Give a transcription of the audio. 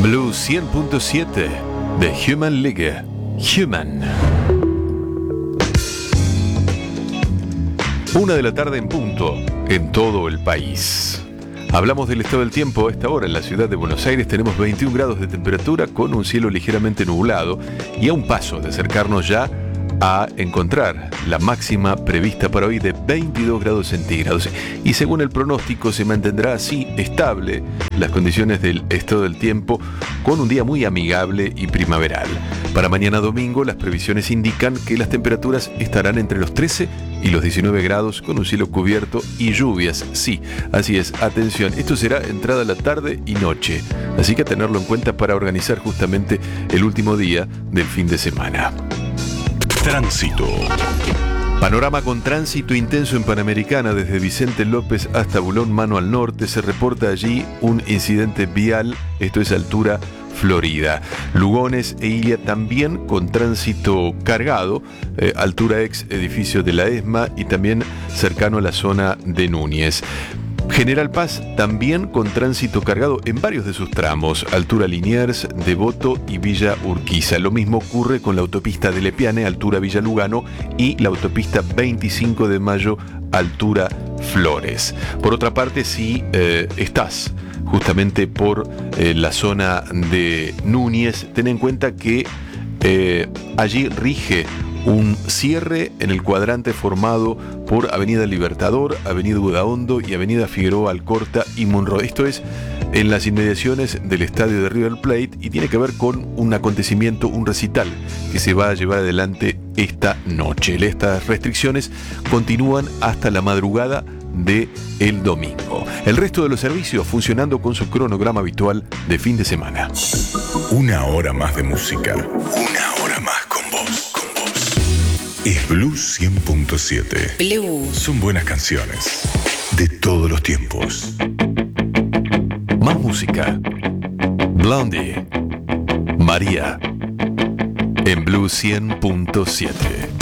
Blues 100.7 de Human League. Human. 1 de la tarde en punto en todo el país. Hablamos del estado del tiempo a esta hora en la ciudad de Buenos Aires. Tenemos 21 grados de temperatura con un cielo ligeramente nublado y a un paso de acercarnos ya a encontrar la máxima prevista para hoy de 22 grados centígrados. Y según el pronóstico se mantendrá así estable las condiciones del estado del tiempo con un día muy amigable y primaveral. Para mañana domingo las previsiones indican que las temperaturas estarán entre los 13 y los 19 grados con un cielo cubierto y lluvias. Sí, así es, atención, esto será entrada la tarde y noche, así que a tenerlo en cuenta para organizar justamente el último día del fin de semana. Tránsito. Panorama con tránsito intenso en Panamericana desde Vicente López hasta Bulón Mano al norte. Se reporta allí un incidente vial, esto es altura Florida. Lugones e Ilia también con tránsito cargado, altura ex edificio de la ESMA y también cercano a la zona de Núñez. General Paz también con tránsito cargado en varios de sus tramos, altura Liniers, Devoto y Villa Urquiza. Lo mismo ocurre con la autopista de Lepiane, altura Villa Lugano, y la autopista 25 de Mayo, altura Flores. Por otra parte, si estás justamente por la zona de Núñez, ten en cuenta que allí rige un cierre en el cuadrante formado por Avenida Libertador, Avenida Udaondo y Avenida Figueroa Alcorta y Monroe. Esto es en las inmediaciones del estadio de River Plate y tiene que ver con un acontecimiento, un recital que se va a llevar adelante esta noche. Estas restricciones continúan hasta la madrugada de el domingo. El resto de los servicios funcionando con su cronograma habitual de fin de semana. Una hora más de música. Una hora más con vos. Es Blues 100.7. Blues. Son buenas canciones de todos los tiempos. Más música. Blondie. María. En Blues 100.7.